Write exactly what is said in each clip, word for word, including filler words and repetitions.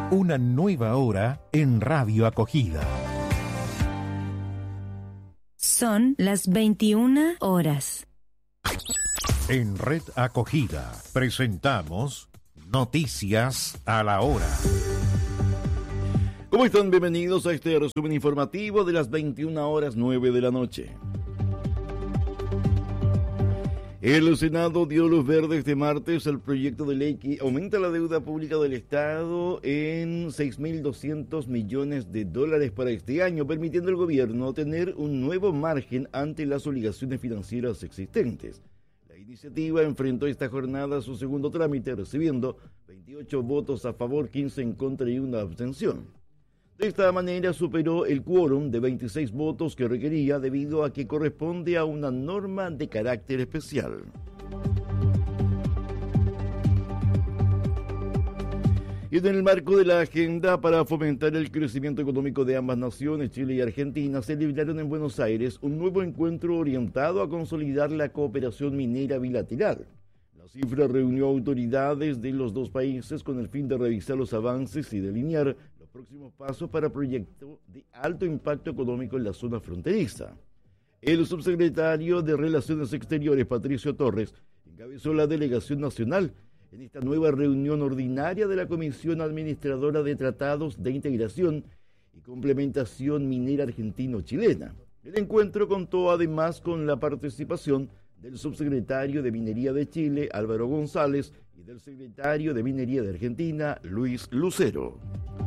Una nueva hora en Radio Acogida. Son las veintiuna horas. En Red Acogida presentamos Noticias a la Hora. ¿Cómo están? Bienvenidos a este resumen informativo de las veintiuna horas nueve de la noche. El Senado dio luz verde este martes al proyecto de ley que aumenta la deuda pública del Estado en seis mil doscientos millones de dólares para este año, permitiendo al gobierno tener un nuevo margen ante las obligaciones financieras existentes. La iniciativa enfrentó esta jornada a su segundo trámite, recibiendo veintiocho votos a favor, quince en contra y una abstención. De esta manera superó el quórum de veintiséis votos que requería debido a que corresponde a una norma de carácter especial. Y en el marco de la agenda para fomentar el crecimiento económico de ambas naciones, Chile y Argentina, celebraron en Buenos Aires un nuevo encuentro orientado a consolidar la cooperación minera bilateral. La cifra reunió autoridades de los dos países con el fin de revisar los avances y delinear los próximos pasos para proyectos de alto impacto económico en la zona fronteriza. El subsecretario de Relaciones Exteriores, Patricio Torres, encabezó la delegación nacional en esta nueva reunión ordinaria de la Comisión Administradora de Tratados de Integración y Complementación Minera Argentino-Chilena. El encuentro contó además con la participación del subsecretario de Minería de Chile, Álvaro González, y del secretario de Minería de Argentina, Luis Lucero.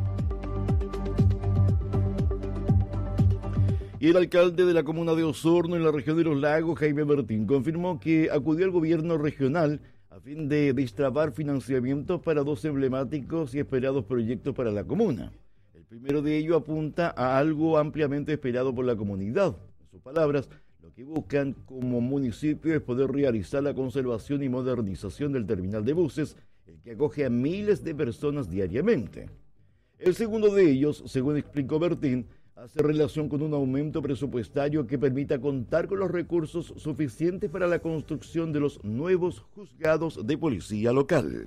Y el alcalde de la comuna de Osorno, en la región de Los Lagos, Jaime Martín, confirmó que acudió al gobierno regional a fin de destrabar financiamientos para dos emblemáticos y esperados proyectos para la comuna. El primero de ellos apunta a algo ampliamente esperado por la comunidad. En sus palabras, lo que buscan como municipio es poder realizar la conservación y modernización del terminal de buses, el que acoge a miles de personas diariamente. El segundo de ellos, según explicó Bertín, hace relación con un aumento presupuestario que permita contar con los recursos suficientes para la construcción de los nuevos juzgados de policía local.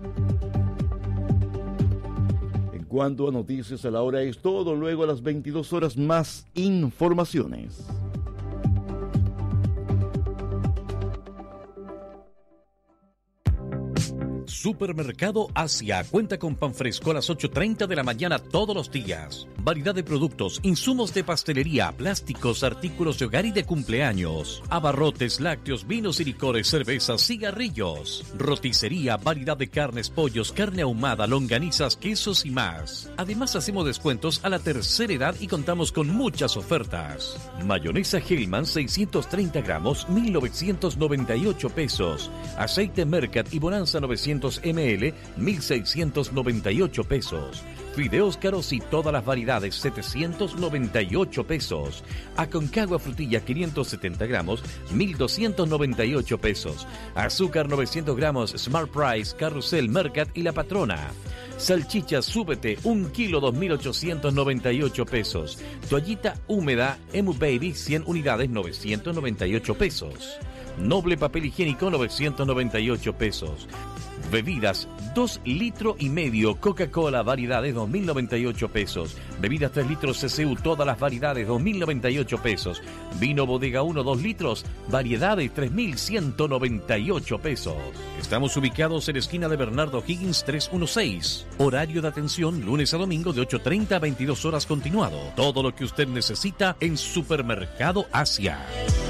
En cuanto a noticias a la hora es todo, luego a las veintidós horas más informaciones. Supermercado Asia cuenta con pan fresco a las ocho treinta de la mañana todos los días. Variedad de productos, insumos de pastelería, plásticos, artículos de hogar y de cumpleaños. Abarrotes, lácteos, vinos y licores, cervezas, cigarrillos. Roticería, variedad de carnes, pollos, carne ahumada, longanizas, quesos y más. Además hacemos descuentos a la tercera edad y contamos con muchas ofertas. Mayonesa Hellman seiscientos treinta gramos, mil novecientos noventa y ocho pesos. Aceite Mercat y Bonanza novecientos mililitros, mil seiscientos noventa y ocho pesos. Fideos caros y todas las variedades, setecientos noventa y ocho pesos. Aconcagua frutilla quinientos setenta gramos, mil doscientos noventa y ocho pesos. Azúcar novecientos gramos, Smart Price, Carrusel, Mercat y La Patrona. Salchicha Súbete, un kilo, dos mil ochocientos noventa y ocho pesos. Toallita húmeda, Emu Baby, cien unidades, novecientos noventa y ocho pesos. Noble papel higiénico, novecientos noventa y ocho pesos. Bebidas, dos litros y medio, Coca-Cola, variedades, dos mil noventa y ocho pesos. Bebidas tres litros C C U, todas las variedades, dos mil noventa y ocho pesos. Vino Bodega uno, dos litros, variedades, tres mil ciento noventa y ocho pesos. Estamos ubicados en la esquina de Bernardo Higgins trescientos dieciséis. Horario de atención, lunes a domingo de ocho treinta a veintidós horas continuado. Todo lo que usted necesita en Supermercado Asia.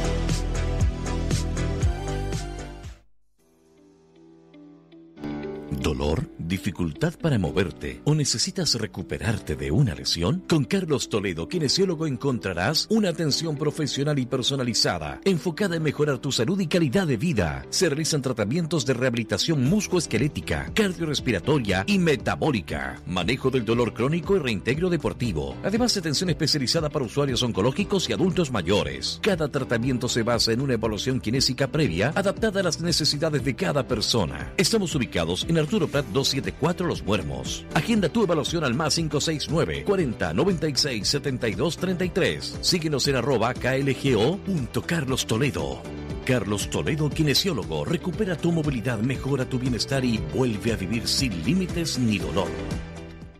¿Dolor? ¿Dificultad para moverte? ¿O necesitas recuperarte de una lesión? Con Carlos Toledo, kinesiólogo, encontrarás una atención profesional y personalizada, enfocada en mejorar tu salud y calidad de vida. Se realizan tratamientos de rehabilitación musculoesquelética, cardiorrespiratoria y metabólica, manejo del dolor crónico y reintegro deportivo. Además, atención especializada para usuarios oncológicos y adultos mayores. Cada tratamiento se basa en una evaluación kinésica previa, adaptada a las necesidades de cada persona. Estamos ubicados en Arturo Prat doscientos setenta y cuatro Los Muermos. Agenda tu evaluación al más cinco seis nueve, cuarenta, noventa y seis, setenta y dos, treinta y tres. Síguenos en arroba klgo punto Carlos Toledo. Carlos Toledo, kinesiólogo. Recupera tu movilidad, mejora tu bienestar y vuelve a vivir sin límites ni dolor.